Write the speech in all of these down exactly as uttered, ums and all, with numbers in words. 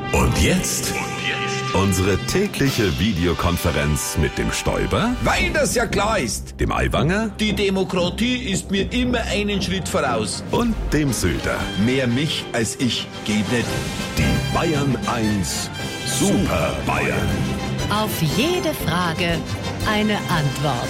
Und jetzt unsere tägliche Videokonferenz mit dem Stoiber, Weil das ja klar ist. dem Aiwanger Die Demokratie ist mir immer einen Schritt voraus. und dem Söder. Mehr mich als ich geht nicht. Die Bayern eins Super Bayern. Auf jede Frage eine Antwort.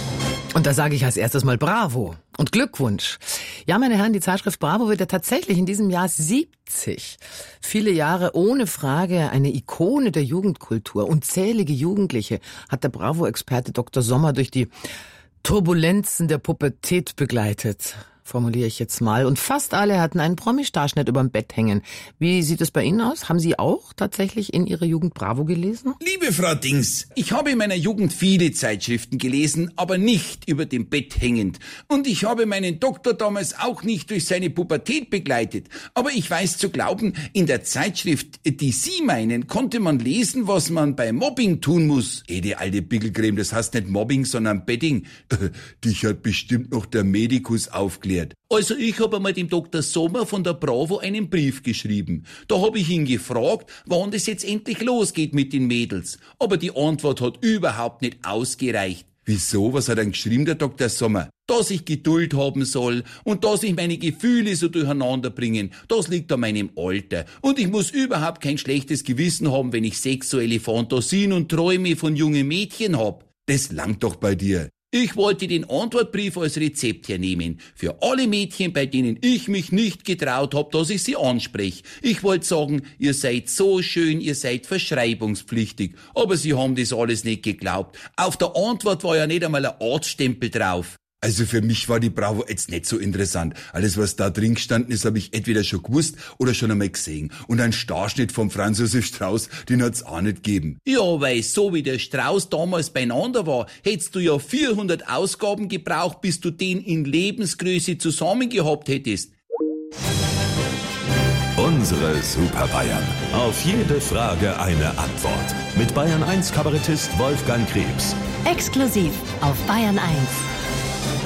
Und da sage ich als erstes mal Bravo und Glückwunsch. Ja, meine Herren, die Zeitschrift Bravo wird ja tatsächlich in diesem Jahr siebzig. Viele Jahre ohne Frage eine Ikone der Jugendkultur. Unzählige Jugendliche hat der Bravo-Experte Doktor Sommer durch die Turbulenzen der Pubertät begleitet, formuliere ich jetzt mal. Und fast alle hatten einen Promi-Starschnitt überm Bett hängen. Wie sieht es bei Ihnen aus? Haben Sie auch tatsächlich in Ihrer Jugend Bravo gelesen? Liebe Frau Dings, ich habe in meiner Jugend viele Zeitschriften gelesen, aber nicht über dem Bett hängend. Und ich habe meinen Doktor damals auch nicht durch seine Pubertät begleitet. Aber ich weiß zu glauben, in der Zeitschrift, die Sie meinen, konnte man lesen, was man bei Mobbing tun muss. Eh, die alte Pickelcreme, das heißt nicht Mobbing, sondern Bedding. Dich hat bestimmt noch der Medikus aufklärt. Also ich habe einmal dem Doktor Sommer von der Bravo einen Brief geschrieben. Da habe ich ihn gefragt, wann das jetzt endlich losgeht mit den Mädels. Aber die Antwort hat überhaupt nicht ausgereicht. Wieso? Was hat er geschrieben, der Doktor Sommer? Dass ich Geduld haben soll und dass ich meine Gefühle so durcheinander bringen, das liegt an meinem Alter. Und ich muss überhaupt kein schlechtes Gewissen haben, wenn ich sexuelle Fantasien und Träume von jungen Mädchen hab. Das langt doch bei dir. Ich wollte den Antwortbrief als Rezept hernehmen. Für alle Mädchen, bei denen ich mich nicht getraut hab, dass ich sie anspreche. Ich wollte sagen, ihr seid so schön, ihr seid verschreibungspflichtig. Aber sie haben das alles nicht geglaubt. Auf der Antwort war ja nicht einmal ein Arztstempel drauf. Also für mich war die Bravo jetzt nicht so interessant. Alles, was da drin gestanden ist, habe ich entweder schon gewusst oder schon einmal gesehen. Und ein Starschnitt vom Franz Josef Strauß, den hat's auch nicht gegeben. Ja, weil so wie der Strauß damals beieinander war, hättest du ja vierhundert Ausgaben gebraucht, bis du den in Lebensgröße zusammengehabt hättest. Unsere Super Bayern. Auf jede Frage eine Antwort. Mit Bayern eins Kabarettist Wolfgang Krebs. Exklusiv auf Bayern eins.